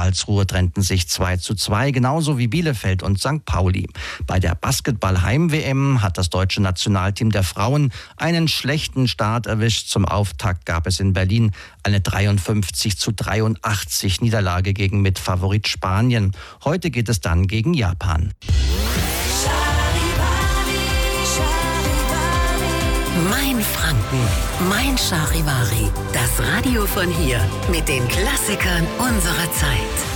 Karlsruhe trennten sich 2:2, genauso wie Bielefeld und St. Pauli. Bei der Basketball-Heim-WM hat das deutsche Nationalteam der Frauen einen schlechten Start erwischt. Zum Auftakt gab es in Berlin eine 53:83 Niederlage gegen Mitfavorit Spanien. Heute geht es dann gegen Japan. Mein Franken, mein Charivari, das Radio von hier mit den Klassikern unserer Zeit.